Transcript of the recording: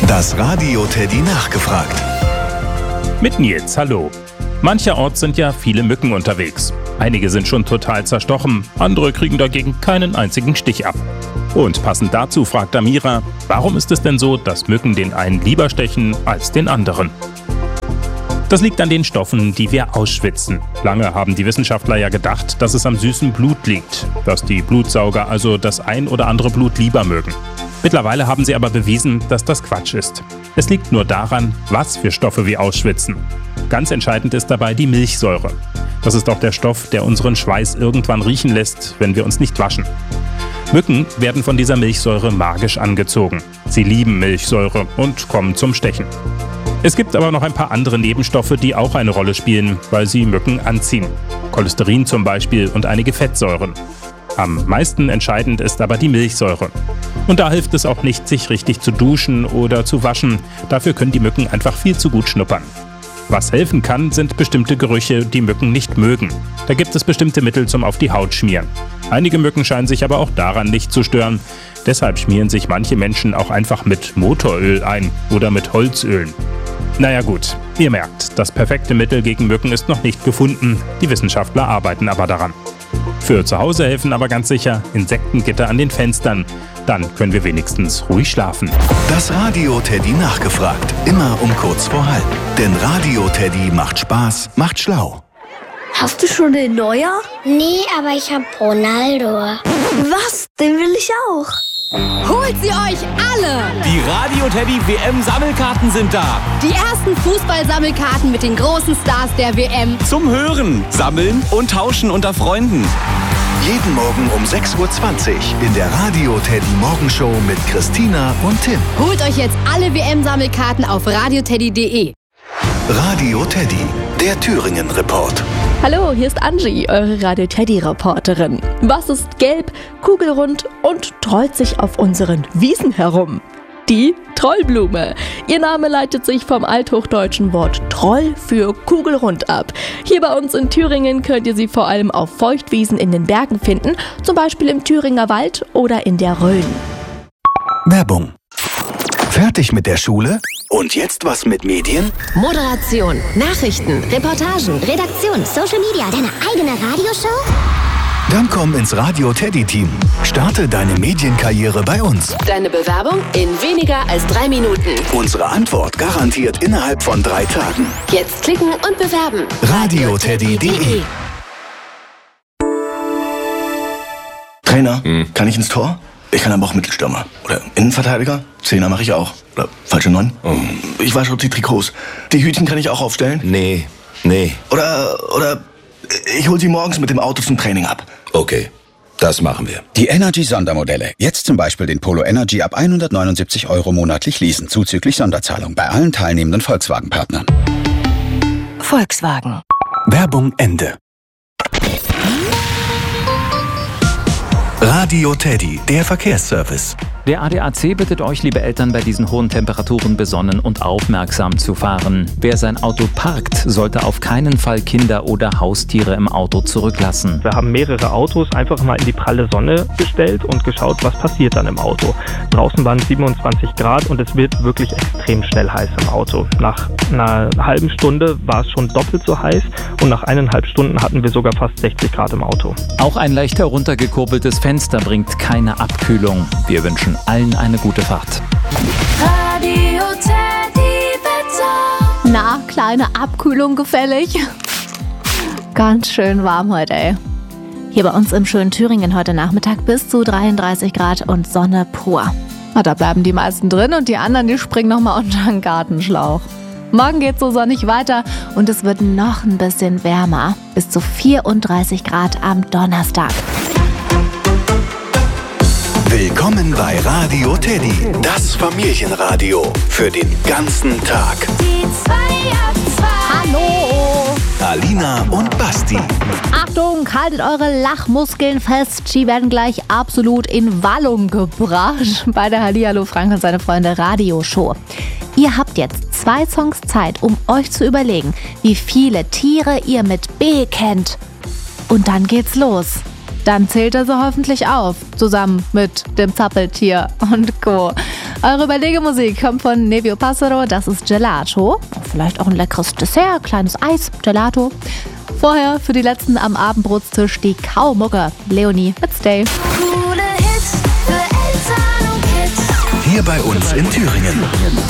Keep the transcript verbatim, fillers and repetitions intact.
Das Radio Teddy nachgefragt. Mit Nils, hallo. Mancherorts sind ja viele Mücken unterwegs. Einige sind schon total zerstochen, andere kriegen dagegen keinen einzigen Stich ab. Und passend dazu fragt Amira, warum ist es denn so, dass Mücken den einen lieber stechen als den anderen? Das liegt an den Stoffen, die wir ausschwitzen. Lange haben die Wissenschaftler ja gedacht, dass es am süßen Blut liegt, dass die Blutsauger also das ein oder andere Blut lieber mögen. Mittlerweile haben sie aber bewiesen, dass das Quatsch ist. Es liegt nur daran, was für Stoffe wir ausschwitzen. Ganz entscheidend ist dabei die Milchsäure. Das ist auch der Stoff, der unseren Schweiß irgendwann riechen lässt, wenn wir uns nicht waschen. Mücken werden von dieser Milchsäure magisch angezogen. Sie lieben Milchsäure und kommen zum Stechen. Es gibt aber noch ein paar andere Nebenstoffe, die auch eine Rolle spielen, weil sie Mücken anziehen. Cholesterin zum Beispiel und einige Fettsäuren. Am meisten entscheidend ist aber die Milchsäure. Und da hilft es auch nicht, sich richtig zu duschen oder zu waschen. Dafür können die Mücken einfach viel zu gut schnuppern. Was helfen kann, sind bestimmte Gerüche, die Mücken nicht mögen. Da gibt es bestimmte Mittel zum auf die Haut schmieren. Einige Mücken scheinen sich aber auch daran nicht zu stören. Deshalb schmieren sich manche Menschen auch einfach mit Motoröl ein oder mit Holzölen. Naja gut, ihr merkt, das perfekte Mittel gegen Mücken ist noch nicht gefunden. Die Wissenschaftler arbeiten aber daran. Für zu Hause helfen aber ganz sicher Insektengitter an den Fenstern. Dann können wir wenigstens ruhig schlafen. Das Radio Teddy nachgefragt. Immer um kurz vor halb. Denn Radio Teddy macht Spaß, macht schlau. Hast du schon den Neuer? Nee, aber ich hab Ronaldo. Was? Den will ich auch. Holt sie euch alle! Die Radio Teddy W M-Sammelkarten sind da. Die ersten Fußball-Sammelkarten mit den großen Stars der W M. Zum Hören, Sammeln und Tauschen unter Freunden. Jeden Morgen um sechs Uhr zwanzig in der Radio Teddy Morgenshow mit Christina und Tim. Holt euch jetzt alle W M-Sammelkarten auf radioteddy punkt de. Radio Teddy, der Thüringen-Report. Hallo, hier ist Angie, eure Radio-Teddy-Reporterin. Was ist gelb, kugelrund und trollt sich auf unseren Wiesen herum? Die Trollblume. Ihr Name leitet sich vom althochdeutschen Wort Troll für kugelrund ab. Hier bei uns in Thüringen könnt ihr sie vor allem auf Feuchtwiesen in den Bergen finden, zum Beispiel im Thüringer Wald oder in der Rhön. Werbung. Fertig mit der Schule? Und jetzt was mit Medien? Moderation, Nachrichten, Reportagen, Redaktion, Social Media, deine eigene Radioshow? Dann komm ins Radio Teddy Team. Starte deine Medienkarriere bei uns. Deine Bewerbung in weniger als drei Minuten. Unsere Antwort garantiert innerhalb von drei Tagen. Jetzt klicken und bewerben. radioteddy punkt de. Trainer, hm. kann ich ins Tor? Ich kann aber auch Mittelstürmer. Oder Innenverteidiger. Zehner mache ich auch. Oder falsche Neun. Oh. Ich wasche auch die Trikots. Die Hütchen kann ich auch aufstellen. Nee, nee. Oder, oder ich hole sie morgens mit dem Auto zum Training ab. Okay, das machen wir. Die Energy-Sondermodelle. Jetzt zum Beispiel den Polo Energy ab hundertneunundsiebzig Euro monatlich leasen, zuzüglich Sonderzahlung bei allen teilnehmenden Volkswagen-Partnern. Volkswagen. Werbung Ende. Radio Teddy, der Verkehrsservice. Der A D A C bittet euch, liebe Eltern, bei diesen hohen Temperaturen besonnen und aufmerksam zu fahren. Wer sein Auto parkt, sollte auf keinen Fall Kinder oder Haustiere im Auto zurücklassen. Wir haben mehrere Autos einfach mal in die pralle Sonne gestellt und geschaut, was passiert dann im Auto. Draußen waren es siebenundzwanzig Grad und es wird wirklich extrem schnell heiß im Auto. Nach einer halben Stunde war es schon doppelt so heiß und nach eineinhalb Stunden hatten wir sogar fast sechzig Grad im Auto. Auch ein leicht heruntergekurbeltes Fenster bringt keine Abkühlung. Wir wünschen allen eine gute Fahrt. Radio Teddy Wetter. Na, kleine Abkühlung gefällig? Ganz schön warm heute, ey. Hier bei uns im schönen Thüringen heute Nachmittag bis zu dreiunddreißig Grad und Sonne pur. Na, da bleiben die meisten drin und die anderen, die springen nochmal unter den Gartenschlauch. Morgen geht's so sonnig weiter und es wird noch ein bisschen wärmer. Bis zu vierunddreißig Grad am Donnerstag. Willkommen bei Radio Teddy, das Familienradio für den ganzen Tag. Die zwei ab zwei. Hallo! Alina und Basti. Achtung, haltet eure Lachmuskeln fest. Die werden gleich absolut in Wallung gebracht bei der Hallihallo Frank und seine Freunde Radioshow. Ihr habt jetzt zwei Songs Zeit, um euch zu überlegen, wie viele Tiere ihr mit B kennt. Und dann geht's los. Dann zählt er sie hoffentlich auf, zusammen mit dem Zappeltier und Co. Eure Überlegemusik kommt von Nevio Passero, das ist Gelato. Vielleicht auch ein leckeres Dessert, kleines Eis, Gelato. Vorher für die Letzten am Abendbrotstisch die Kaumucke. Leonie mit Stay. Coole Hits für Eltern und Kids. Hier bei uns in Thüringen.